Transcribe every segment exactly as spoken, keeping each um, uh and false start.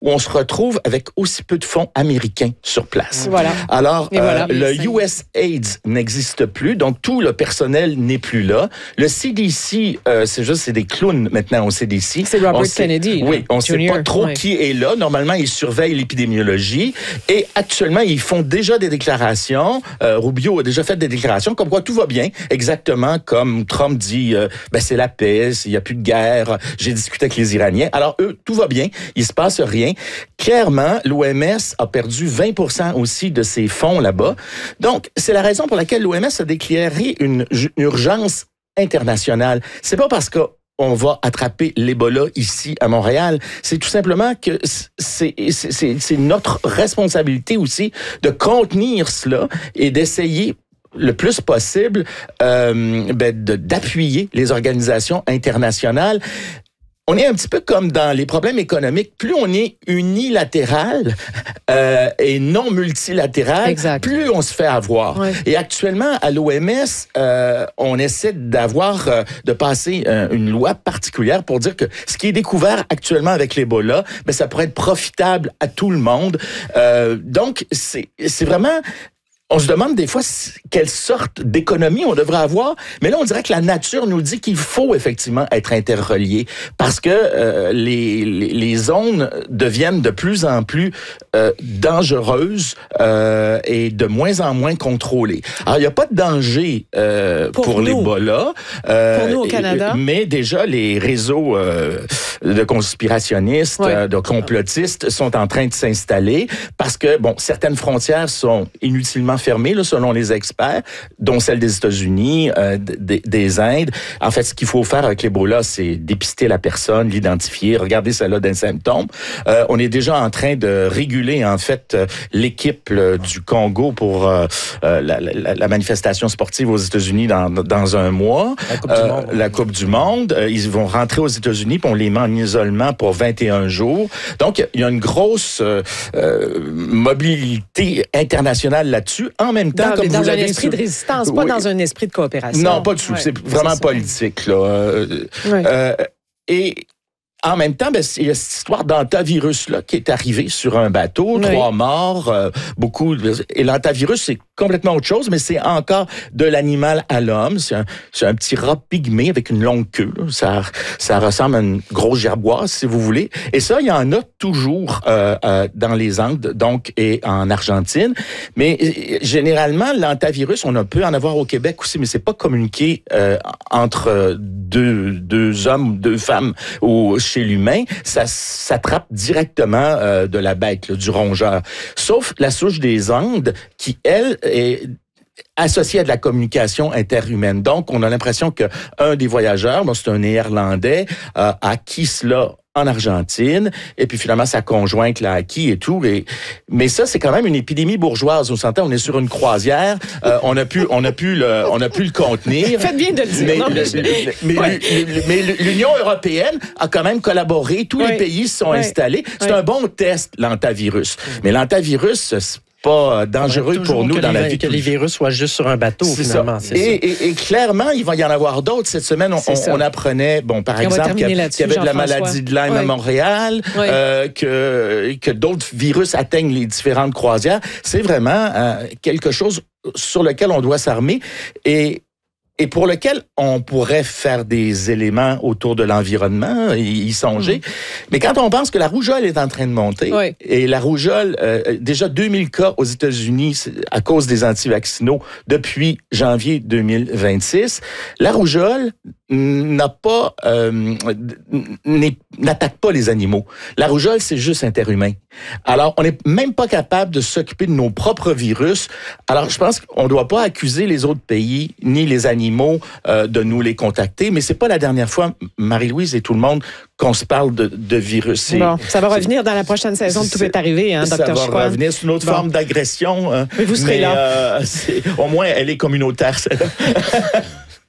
où on se retrouve avec aussi peu de fonds américains sur place. Voilà. Alors, euh, voilà. le U S AIDS n'existe plus, donc tout le personnel n'est plus là. Le C D C, euh, c'est juste, c'est des clowns maintenant au C D C. C'est Robert sait, Kennedy. Oui, on ne sait pas trop ouais. qui est là. Normalement, ils surveillent l'épidémiologie. Et actuellement, ils font déjà des déclarations. Euh, Rubio a déjà fait des déclarations comme quoi tout va bien, exactement comme Trump dit, euh, ben c'est la paix, il n'y a plus de guerre, j'ai discuté avec les Iraniens. Alors eux, tout va bien, il se passe rien. Clairement, l'O M S a perdu vingt pour cent aussi de ses fonds là-bas. Donc, c'est la raison pour laquelle l'O M S a déclaré une, une urgence internationale. C'est pas parce que on va attraper l'Ebola ici à Montréal. C'est tout simplement que c'est, c'est, c'est, c'est notre responsabilité aussi de contenir cela et d'essayer le plus possible euh, ben, de, d'appuyer les organisations internationales. On est un petit peu comme dans les problèmes économiques. Plus on est unilatéral euh, et non multilatéral, exact. Plus on se fait avoir. Ouais. Et actuellement, à l'O M S, euh, on essaie d'avoir, euh, de passer euh, une loi particulière pour dire que ce qui est découvert actuellement avec l'Ebola, ben, ça pourrait être profitable à tout le monde. Euh, donc, c'est, c'est vraiment... On se demande des fois quelle sorte d'économie on devrait avoir, mais là on dirait que la nature nous dit qu'il faut effectivement être interreliés parce que euh, les, les, les zones deviennent de plus en plus euh, dangereuses euh, et de moins en moins contrôlées. Alors il n'y a pas de danger euh, pour, pour l'Ebola, euh, pour nous au Canada, mais déjà les réseaux euh, de conspirationnistes, ouais. euh, de complotistes sont en train de s'installer parce que bon certaines frontières sont inutilement fermées, là, selon les experts, dont celle des États-Unis, euh, des, des Indes. En fait, ce qu'il faut faire avec l'Ebola, c'est dépister la personne, l'identifier, regarder si elle a des symptômes. Euh, on est déjà en train de réguler, en fait, euh, l'équipe là, du Congo pour euh, la, la, la manifestation sportive aux États-Unis dans, dans un mois. La Coupe euh, du Monde. La Coupe du Monde. Euh, ils vont rentrer aux États-Unis, puis on les met en isolement pour vingt et un jours. Donc, il y a une grosse euh, euh, mobilité internationale là-dessus. En même temps, dans, comme dans vous un l'avez esprit sur... de résistance, oui. Pas dans un esprit de coopération. Non, pas du tout. Ouais. C'est vraiment c'est politique, là. Euh, ouais. euh, et en même temps, ben, il y a cette histoire d'antavirus-là qui est arrivé sur un bateau, oui. Trois morts, euh, beaucoup... Et l'antavirus, c'est complètement autre chose, mais c'est encore de l'animal à l'homme. C'est un, c'est un petit rat pygmée avec une longue queue. Là. Ça, ça ressemble à une grosse gerboise, si vous voulez. Et ça, il y en a toujours euh, euh, dans les Andes, donc, et en Argentine. Mais euh, généralement, l'antavirus, on peut en avoir au Québec aussi, mais c'est pas communiqué euh, entre deux, deux hommes, deux femmes ou chez l'humain. Ça s'attrape directement euh, de la bête, là, du rongeur. Sauf la souche des Andes, qui, elle, est associée à de la communication interhumaine. Donc, on a l'impression qu'un des voyageurs, bon, c'est un Néerlandais, euh, a acquis cela en Argentine, et puis finalement, sa conjointe l'a acquis et tout. Et, mais ça, c'est quand même une épidémie bourgeoise. On s'entend, on est sur une croisière, euh, on a pu, on a pu le, on a pu le contenir. Faites bien de le dire. Mais, non, le, le, mais, ouais. le, mais l'Union européenne a quand même collaboré. Tous ouais. les pays se sont ouais. installés. C'est ouais. un bon test, l'antavirus. Mmh. Mais l'antavirus, c'est pas dangereux ouais, pour nous dans la vie. Que les virus soient juste sur un bateau, c'est finalement. Ça. C'est et, ça. Et, et clairement, il va y en avoir d'autres. Cette semaine, on, on, on apprenait, bon, par et exemple, qu'il y, y avait de la maladie de Lyme ouais. à Montréal, ouais. euh, que, que d'autres virus atteignent les différentes croisières. C'est vraiment euh, quelque chose sur lequel on doit s'armer. Et Et pour lequel on pourrait faire des éléments autour de l'environnement, y songer. Mmh. Mais quand on pense que la rougeole est en train de monter, oui. et la rougeole, euh, déjà deux mille cas aux États-Unis à cause des antivaccinaux depuis janvier deux mille vingt-six, la rougeole n'a pas, euh, n'attaque pas les animaux. La rougeole, c'est juste interhumain. Alors, on n'est même pas capable de s'occuper de nos propres virus. Alors, je pense qu'on ne doit pas accuser les autres pays, ni les animaux, euh, de nous les contacter. Mais c'est pas la dernière fois, Marie-Louise et tout le monde, qu'on se parle de, de virus. Bon, ça va revenir dans la prochaine saison de Tout est arrivé, hein, docteur Ça va Chicoine. revenir sous une autre bon. forme d'agression. Mais vous serez mais, là. Euh, au moins, elle est communautaire, celle-là.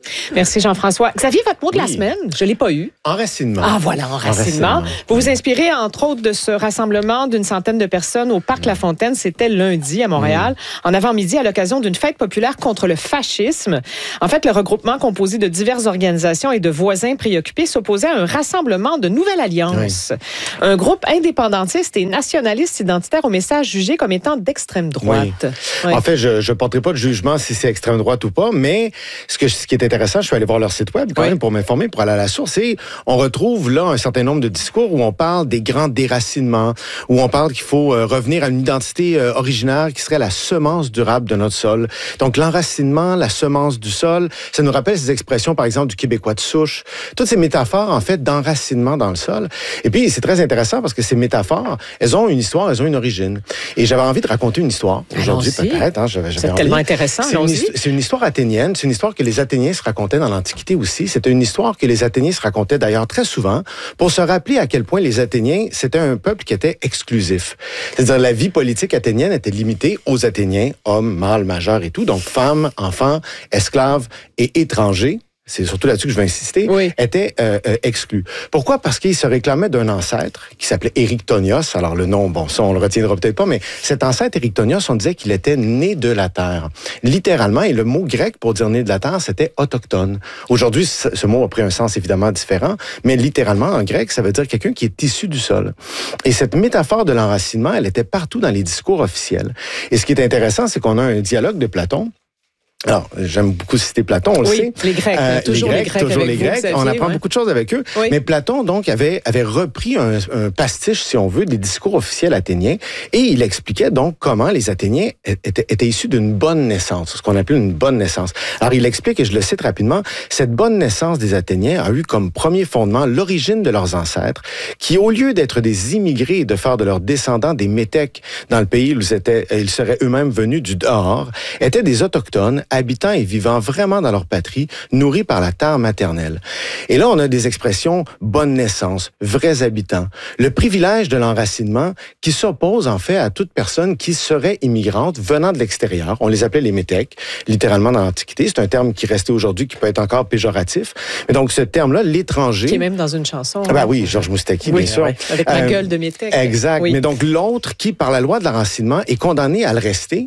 Merci Jean-François. Xavier, votre mot de oui. la semaine, je ne l'ai pas eu. Enracinement. Ah voilà, enracinement. enracinement. Vous vous inspirez entre autres de ce rassemblement d'une centaine de personnes au Parc mmh. La Fontaine, c'était lundi à Montréal, mmh. en avant-midi à l'occasion d'une fête populaire contre le fascisme. En fait, le regroupement composé de diverses organisations et de voisins préoccupés s'opposait à un rassemblement de Nouvelle Alliance. Oui. Un groupe indépendantiste et nationaliste identitaire au message jugé comme étant d'extrême droite. Oui. Oui. En fait, je ne porterai pas de jugement si c'est extrême droite ou pas, mais ce, que, ce qui est intéressant, je suis allé voir leur site web quand oui. même pour m'informer, pour aller à la source, et on retrouve là un certain nombre de discours où on parle des grands déracinements, où on parle qu'il faut euh, revenir à une identité euh, originaire qui serait la semence durable de notre sol. Donc l'enracinement, la semence du sol, ça nous rappelle ces expressions, par exemple, du Québécois de souche, toutes ces métaphores, en fait, d'enracinement dans le sol. Et puis, c'est très intéressant parce que ces métaphores, elles ont une histoire, elles ont une origine. Et j'avais envie de raconter une histoire, aujourd'hui peut-être. Hein, j'avais, j'avais c'est envie. Tellement intéressant, c'est une, c'est une histoire athénienne, c'est une histoire que les Athéniens se racontaient dans l'Antiquité aussi. C'était une histoire que les Athéniens se racontaient d'ailleurs très souvent pour se rappeler à quel point les Athéniens, c'était un peuple qui était exclusif. C'est-à-dire la vie politique athénienne était limitée aux Athéniens, hommes, mâles, majeurs et tout, donc femmes, enfants, esclaves et étrangers. C'est surtout là-dessus que je vais insister, oui. étaient euh, euh, exclus. Pourquoi? Parce qu'ils se réclamaient d'un ancêtre qui s'appelait Érictonios. Alors le nom, bon, ça on le retiendra peut-être pas, mais cet ancêtre Érictonios, on disait qu'il était né de la terre. Littéralement, et le mot grec pour dire né de la terre, c'était autochtone. Aujourd'hui, ce mot a pris un sens évidemment différent, mais littéralement en grec, ça veut dire quelqu'un qui est issu du sol. Et cette métaphore de l'enracinement, elle était partout dans les discours officiels. Et ce qui est intéressant, c'est qu'on a un dialogue de Platon. Alors, j'aime beaucoup citer Platon, on le oui, sait. les Grecs, euh, toujours les Grecs, les Grecs toujours les vous, Grecs. Xavier, on apprend ouais. beaucoup de choses avec eux. Oui. Mais Platon, donc, avait, avait repris un, un pastiche, si on veut, des discours officiels athéniens, et il expliquait donc comment les Athéniens étaient, étaient issus d'une bonne naissance, ce qu'on appelle une bonne naissance. Alors, il explique, et je le cite rapidement, cette bonne naissance des Athéniens a eu comme premier fondement l'origine de leurs ancêtres, qui, au lieu d'être des immigrés et de faire de leurs descendants des métèques dans le pays où ils étaient, ils seraient eux-mêmes venus du dehors, étaient des autochtones, habitants et vivant vraiment dans leur patrie, nourris par la terre maternelle. Et là, on a des expressions bonne naissance, vrais habitants, le privilège de l'enracinement qui s'oppose en fait à toute personne qui serait immigrante venant de l'extérieur. On les appelait les métèques, littéralement dans l'Antiquité. C'est un terme qui restait aujourd'hui, qui peut être encore péjoratif. Mais donc, ce terme-là, l'étranger... Qui est même dans une chanson. Ah ben oui, Georges Moustaki, oui, bien sûr. Ouais, avec ma euh, gueule de métèque. Exact. Oui. Mais donc, l'autre qui, par la loi de l'enracinement, est condamné à le rester,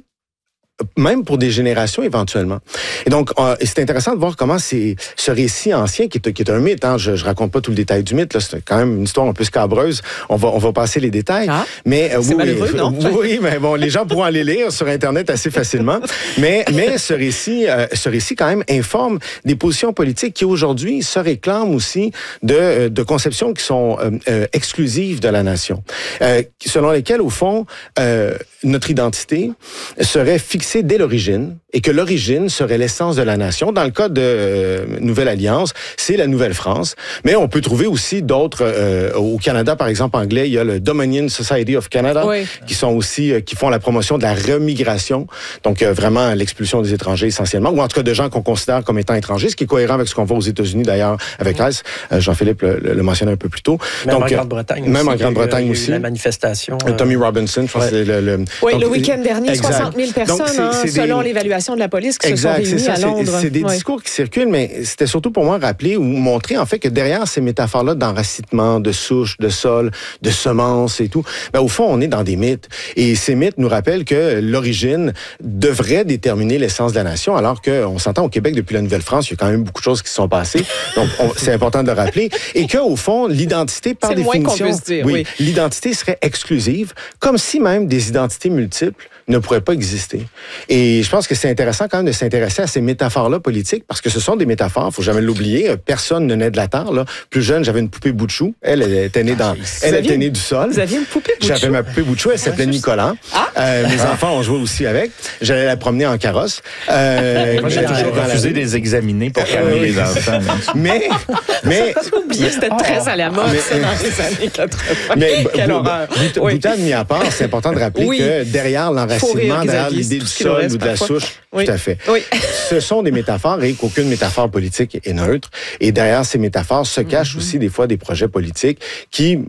même pour des générations éventuellement. Et donc, euh, c'est intéressant de voir comment c'est ce récit ancien, qui est, qui est un mythe, hein, je, je raconte pas tout le détail du mythe, là, c'est quand même une histoire un peu scabreuse, on va, on va passer les détails. Ah, mais euh, c'est oui, malheureux, oui, non? oui, mais bon, les gens pourront aller lire sur Internet assez facilement. mais, mais ce récit, euh, ce récit quand même informe des positions politiques qui aujourd'hui se réclament aussi de, de conceptions qui sont euh, euh, exclusives de la nation, euh, selon lesquelles, au fond, euh, notre identité serait fixée dès l'origine et que l'origine serait l'essence de la nation. Dans le cas de euh, Nouvelle Alliance, c'est la Nouvelle-France, mais on peut trouver aussi d'autres, euh, au Canada, par exemple, anglais, il y a le Dominion Society of Canada, oui. qui sont aussi, euh, qui font la promotion de la remigration, donc euh, vraiment l'expulsion des étrangers essentiellement, ou en tout cas de gens qu'on considère comme étant étrangers, ce qui est cohérent avec ce qu'on voit aux États-Unis d'ailleurs avec l'A S, euh, Jean-Philippe le, le, le mentionnait un peu plus tôt. Même donc, en Grande-Bretagne Même aussi, en Grande-Bretagne aussi. La manifestation. Euh, Tommy Robinson, je pense ouais. que c'est le... le oui, donc, le week-end dernier, exact. soixante mille personnes, donc, c'est, hein, c'est selon des... l'évaluation de la police qui exact, se sont réunies ça, à Londres. C'est, c'est des ouais. discours qui circulent, mais c'était surtout pour moi rappeler ou montrer en fait que derrière ces métaphores-là d'enracinement, de souche, de sol, de semences et tout, ben, au fond, on est dans des mythes. Et ces mythes nous rappellent que l'origine devrait déterminer l'essence de la nation, alors qu'on s'entend au Québec depuis la Nouvelle-France, il y a quand même beaucoup de choses qui se sont passées. Donc, on, c'est important de le rappeler. Et qu'au fond, l'identité, par c'est définition, moins qu'on peut se dire, oui, oui. l'identité serait exclusive, comme si même des identités multiples ne pourraient pas exister. Et je pense que c'est intéressant quand même de s'intéresser à ces métaphores-là politiques, parce que ce sont des métaphores, faut jamais l'oublier. Personne ne naît de la terre, là. Plus jeune, j'avais une poupée bout de chou. Elle, elle était née dans, elle était née du sol. Vous aviez une poupée bout de chou? J'avais ma poupée bout de chou, elle s'appelait Nicolas. Ah? Euh, mes enfants ont joué aussi avec. J'allais la promener en carrosse. Euh, Moi, j'ai toujours refusé de les examiner pour calmer les enfants. Mais, mais. oublié, c'était oh, très à la mode, mais, ça, dans les années quatre-vingts. Mais, quelle horreur. Bout, oui. Boutade mis à part, c'est important de rappeler oui. que derrière l'enracinement, derrière l'idée du sol reste, ou de la parfois. souche, oui. tout à fait. Oui. Ce sont des métaphores et qu'aucune métaphore politique est neutre. Et derrière ces métaphores se cachent mm-hmm. aussi des fois des projets politiques qui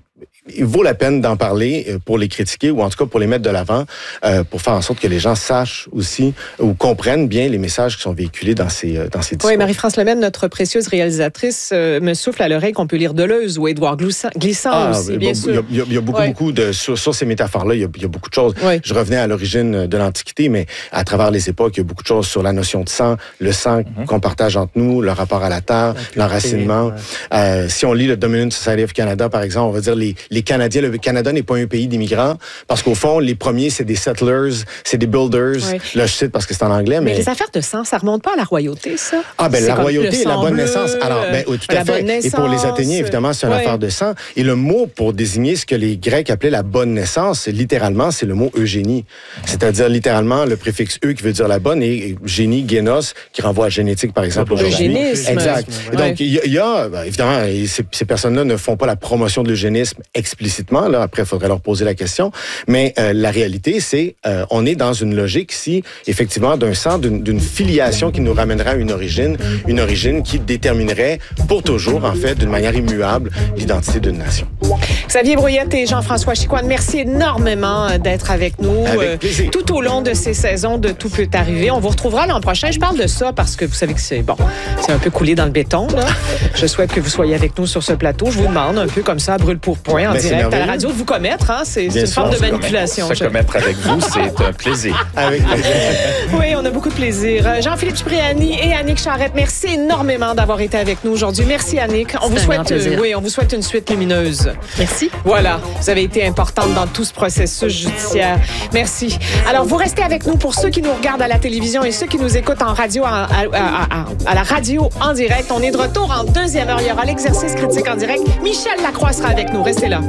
il vaut la peine d'en parler pour les critiquer ou en tout cas pour les mettre de l'avant, euh, pour faire en sorte que les gens sachent aussi ou comprennent bien les messages qui sont véhiculés dans ces, dans ces discours. Oui, Marie-France Lemaitre, notre précieuse réalisatrice, euh, me souffle à l'oreille qu'on peut lire Deleuze ou Édouard Glissant ah, aussi, bien sûr. Il y a, il y a beaucoup, ouais. beaucoup de... Sur, sur ces métaphores-là, il y, a, il y a beaucoup de choses. Oui. Je revenais à l'origine de l'Antiquité, mais à travers les époques, il y a beaucoup de choses sur la notion de sang, le sang mm-hmm. qu'on partage entre nous, le rapport à la terre, okay. l'enracinement. Ouais. Euh, si on lit le Dominion Society of Canada, par exemple, on va dire les, les Canadiens, le Canada n'est pas un pays d'immigrants, parce qu'au fond, les premiers, c'est des settlers, c'est des builders. Oui. Là, je cite parce que c'est en anglais, mais... Mais les affaires de sang, ça remonte pas à la royauté, ça? Ah, ben c'est la royauté et la bonne bleu, naissance. Alors, ben, oui, tout à fait. Naissance, et pour les Athéniens, évidemment, c'est une oui. affaire de sang. Et le mot pour désigner ce que les Grecs appelaient la bonne naissance, littéralement, c'est le mot eugénie. C'est-à-dire, littéralement, le préfixe « eu » qui veut dire la bonne et « génie », « génos », qui renvoie à génétique, par exemple, aujourd'hui. Eugénisme. Exact. Et donc, il y, y a, ben, évidemment, ces, ces personnes-là ne font pas la promotion de l'eugénisme explicitement. Là, après, il faudrait leur poser la question. Mais euh, la réalité, c'est euh, on est dans une logique ici, effectivement, d'un sang, d'une, d'une filiation qui nous ramènerait à une origine, une origine qui déterminerait pour toujours, en fait, d'une manière immuable, l'identité d'une nation. Xavier Brouillette et Jean-François Chicoine, merci énormément d'être avec nous avec euh, tout au long de ces saisons de Tout peut arriver. On vous retrouvera l'an prochain. Je parle de ça parce que vous savez que c'est bon, c'est un peu coulé dans le béton, là. Je souhaite que vous soyez avec nous sur ce plateau. Je vous demande un peu comme ça, à brûle pour point, en Mais direct à la radio, de vous commettre. Hein? C'est, c'est une forme de manipulation. Se je... commettre avec vous, c'est un plaisir. Avec plaisir. Oui, on a beaucoup de plaisir. Jean-Philippe Cipriani et Annick Charrette, merci énormément d'avoir été avec nous aujourd'hui. Merci Annick. On vous souhaite, euh, oui, on vous souhaite une suite lumineuse. Merci. Voilà, vous avez été importante dans tout ce processus judiciaire. Merci. Alors, vous restez avec nous pour ceux qui nous regardent à la télévision et ceux qui nous écoutent en radio, à, à, à, à la radio en direct. On est de retour en deuxième heure. Il y aura l'exercice critique en direct. Michel Lacroix sera avec nous. Restez là.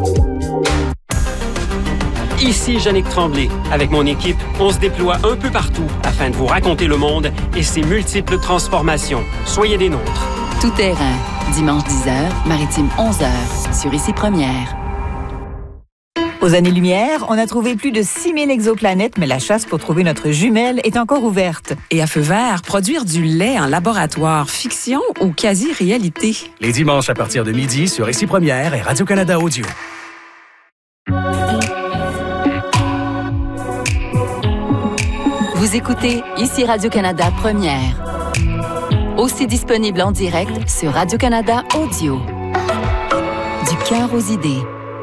Ici Yannick Tremblay. Avec mon équipe, on se déploie un peu partout afin de vous raconter le monde et ses multiples transformations. Soyez des nôtres. Tout terrain. Dimanche dix heures, Maritime onze heures, sur Ici Première. Aux années-lumière, on a trouvé plus de six mille exoplanètes, mais la chasse pour trouver notre jumelle est encore ouverte. Et à feu vert, produire du lait en laboratoire, fiction ou quasi-réalité? Les dimanches à partir de midi sur Ici Première et Radio-Canada Audio. Vous écoutez Ici Radio-Canada Première. Aussi disponible en direct sur Radio-Canada Audio. Du cœur aux idées.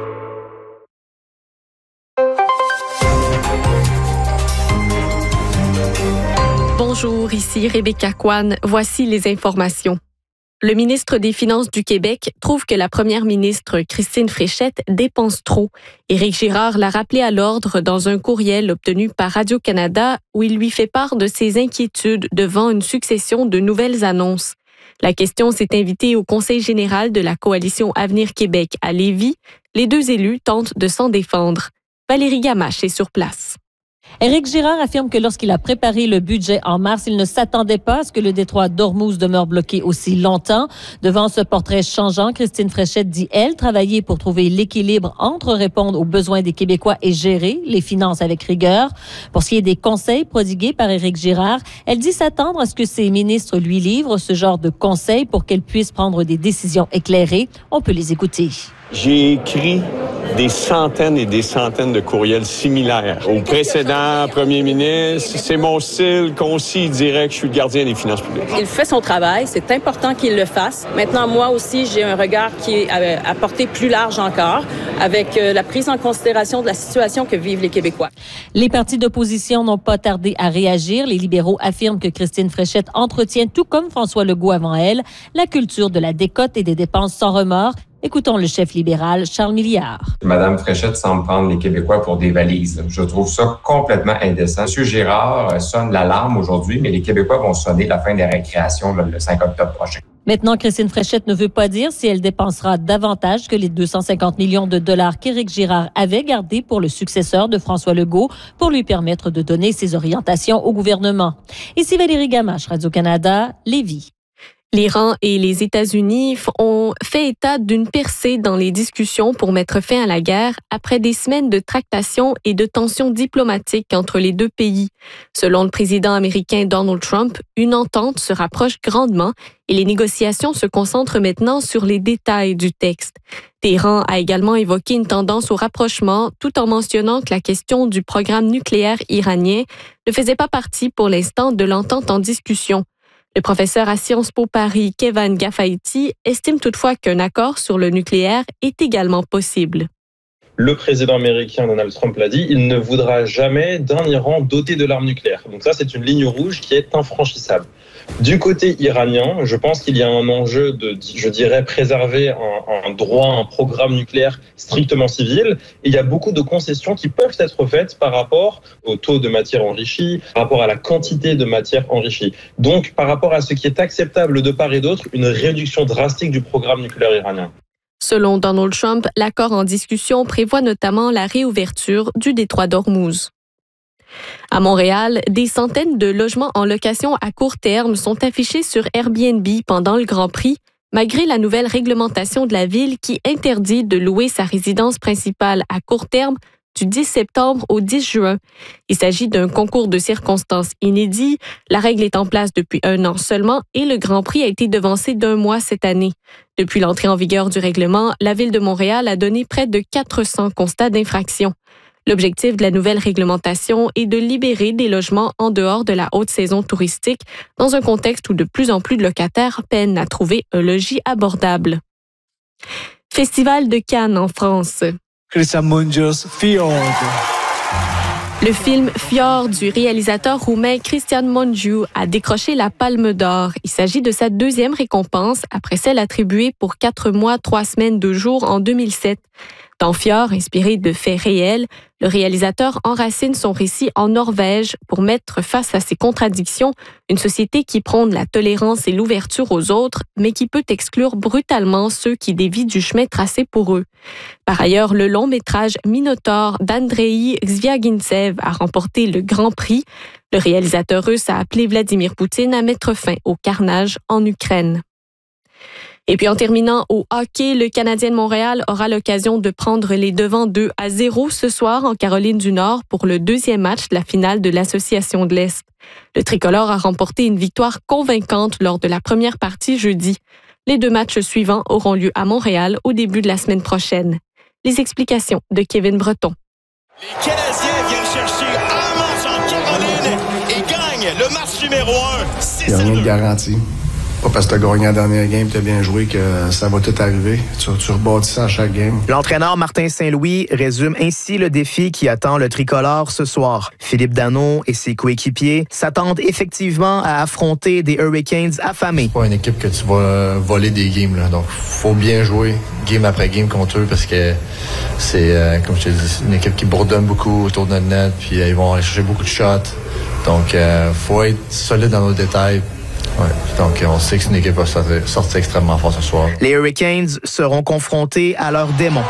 Bonjour, ici Rebecca Kwan. Voici les informations. Le ministre des Finances du Québec trouve que la première ministre Christine Fréchette dépense trop. Éric Girard l'a rappelé à l'ordre dans un courriel obtenu par Radio-Canada où il lui fait part de ses inquiétudes devant une succession de nouvelles annonces. La question s'est invitée au Conseil général de la Coalition Avenir Québec à Lévis. Les deux élus tentent de s'en défendre. Valérie Gamache est sur place. Éric Girard affirme que lorsqu'il a préparé le budget en mars, il ne s'attendait pas à ce que le détroit d'Ormuz demeure bloqué aussi longtemps. Devant ce portrait changeant, Christine Fréchette dit, elle, travailler pour trouver l'équilibre entre répondre aux besoins des Québécois et gérer les finances avec rigueur. Pour ce qui est des conseils prodigués par Éric Girard, elle dit s'attendre à ce que ses ministres lui livrent ce genre de conseils pour qu'elle puisse prendre des décisions éclairées. On peut les écouter. J'ai écrit des centaines et des centaines de courriels similaires au précédent premier ministre. C'est mon style concis, direct. Je suis le gardien des finances publiques. Il fait son travail. C'est important qu'il le fasse. Maintenant, moi aussi, j'ai un regard qui est à portée plus large encore, avec la prise en considération de la situation que vivent les Québécois. Les partis d'opposition n'ont pas tardé à réagir. Les libéraux affirment que Christine Fréchette entretient, tout comme François Legault avant elle, la culture de la décote et des dépenses sans remords. Écoutons le chef libéral, Charles Milliard. Madame Fréchette semble prendre les Québécois pour des valises. Je trouve ça complètement indécent. Monsieur Girard sonne l'alarme aujourd'hui, mais les Québécois vont sonner la fin des récréations le cinq octobre prochain. Maintenant, Christine Fréchette ne veut pas dire si elle dépensera davantage que les deux cent cinquante millions de dollars qu'Éric Girard avait gardés pour le successeur de François Legault pour lui permettre de donner ses orientations au gouvernement. Ici Valérie Gamache, Radio-Canada, Lévis. L'Iran et les États-Unis ont fait état d'une percée dans les discussions pour mettre fin à la guerre après des semaines de tractations et de tensions diplomatiques entre les deux pays. Selon le président américain Donald Trump, une entente se rapproche grandement et les négociations se concentrent maintenant sur les détails du texte. Téhéran a également évoqué une tendance au rapprochement tout en mentionnant que la question du programme nucléaire iranien ne faisait pas partie pour l'instant de l'entente en discussion. Le professeur à Sciences Po Paris, Kevin Gafaïti, estime toutefois qu'un accord sur le nucléaire est également possible. Le président américain Donald Trump l'a dit, il ne voudra jamais d'un Iran doté de l'arme nucléaire. Donc ça, c'est une ligne rouge qui est infranchissable. Du côté iranien, je pense qu'il y a un enjeu de, je dirais, préserver un, un droit, un programme nucléaire strictement civil. Et il y a beaucoup de concessions qui peuvent être faites par rapport au taux de matière enrichie, par rapport à la quantité de matière enrichie. Donc, par rapport à ce qui est acceptable de part et d'autre, une réduction drastique du programme nucléaire iranien. Selon Donald Trump, l'accord en discussion prévoit notamment la réouverture du détroit d'Ormuz. À Montréal, des centaines de logements en location à court terme sont affichés sur Airbnb pendant le Grand Prix, malgré la nouvelle réglementation de la ville qui interdit de louer sa résidence principale à court terme du dix septembre au dix juin. Il s'agit d'un concours de circonstances inédit. La règle est en place depuis un an seulement et le Grand Prix a été devancé d'un mois cette année. Depuis l'entrée en vigueur du règlement, la Ville de Montréal a donné près de quatre cents constats d'infraction. L'objectif de la nouvelle réglementation est de libérer des logements en dehors de la haute saison touristique dans un contexte où de plus en plus de locataires peinent à trouver un logis abordable. Festival de Cannes en France. Christian Mungios, Fjord. Le film Fjord du réalisateur roumain Cristian Mungiu a décroché la Palme d'Or. Il s'agit de sa deuxième récompense après celle attribuée pour quatre mois, trois semaines, deux jours en deux mille sept. Dans Fjord, inspiré de faits réels, le réalisateur enracine son récit en Norvège pour mettre face à ses contradictions une société qui prône la tolérance et l'ouverture aux autres, mais qui peut exclure brutalement ceux qui dévient du chemin tracé pour eux. Par ailleurs, le long métrage Minotaur d'Andrei Zviagintsev a remporté le Grand Prix. Le réalisateur russe a appelé Vladimir Poutine à mettre fin au carnage en Ukraine. Et puis en terminant au hockey, le Canadien de Montréal aura l'occasion de prendre les devants deux à zéro ce soir en Caroline du Nord pour le deuxième match de la finale de l'Association de l'Est. Le tricolore a remporté une victoire convaincante lors de la première partie jeudi. Les deux matchs suivants auront lieu à Montréal au début de la semaine prochaine. Les explications de Kevin Breton. Les Canadiens viennent chercher un match en Caroline et gagnent le match numéro un. Il n'y a rien de garanti. Pas parce que tu as gagné la dernière game, tu as bien joué que ça va tout arriver. Tu, tu rebâtis ça à chaque game. L'entraîneur Martin Saint-Louis résume ainsi le défi qui attend le tricolore ce soir. Philippe Danault et ses coéquipiers s'attendent effectivement à affronter des Hurricanes affamés. C'est pas une équipe que tu vas voler des games, là. Donc, faut bien jouer game après game contre eux parce que c'est, euh, comme je te dis, une équipe qui bourdonne beaucoup autour de notre net, puis euh, ils vont aller chercher beaucoup de shots. Donc, euh, faut être solide dans nos détails. Ouais, donc on sait que c'est une équipe qui va sortir, sortir extrêmement fort ce soir. Les Hurricanes seront confrontés à leurs démons.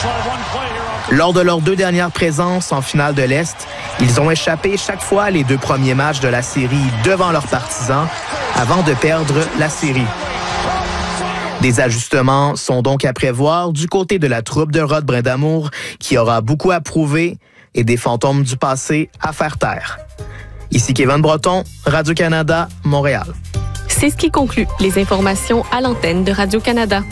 Lors de leurs deux dernières présences en finale de l'Est, ils ont échappé chaque fois les deux premiers matchs de la série devant leurs partisans avant de perdre la série. Des ajustements sont donc à prévoir du côté de la troupe de Rod Brindamour qui aura beaucoup à prouver et des fantômes du passé à faire taire. Ici Kevin Breton, Radio-Canada, Montréal. C'est ce qui conclut les informations à l'antenne de Radio-Canada.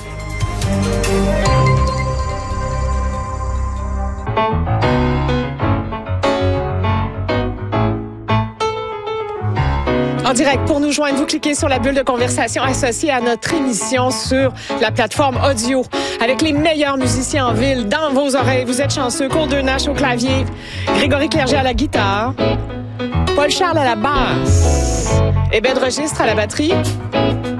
En direct, pour nous joindre, vous cliquez sur la bulle de conversation associée à notre émission sur la plateforme audio. Avec les meilleurs musiciens en ville, dans vos oreilles, vous êtes chanceux. Cour de Nash au clavier, Grégory Clerget à la guitare, Paul Charles à la basse et Ben Registre à la batterie.